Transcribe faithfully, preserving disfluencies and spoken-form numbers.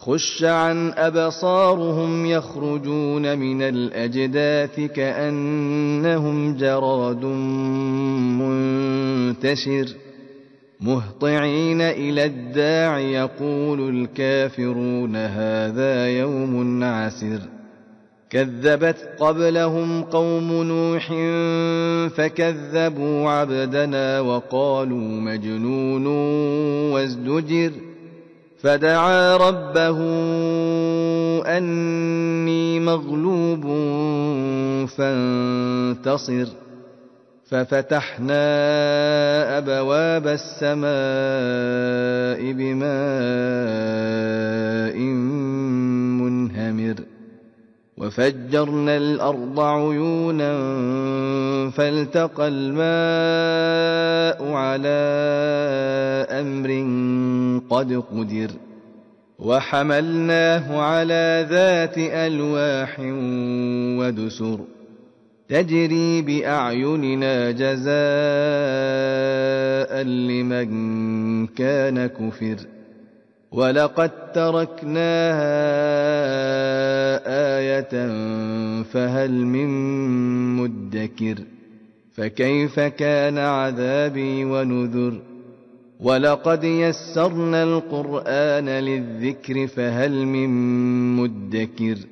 خش عن أبصارهم يخرجون من الأجداث كأنهم جراد منتشر مهطعين إلى الداع يقول الكافرون هذا يوم عسر كذبت قبلهم قوم نوح فكذبوا عبدنا وقالوا مجنون وازدجر فدعا ربه أني مغلوب فانتصر ففتحنا أبواب السماء بماء منهمر وفجرنا الأرض عيونا فالتقى الماء على أمر قد قدر وحملناه على ذات ألواح ودسر تجري بأعيننا جزاء لمن كان كفر ولقد تركناها آية فهل من مدكر فكيف كان عذابي ونذر ولقد يسرنا القرآن للذكر فهل من مدكر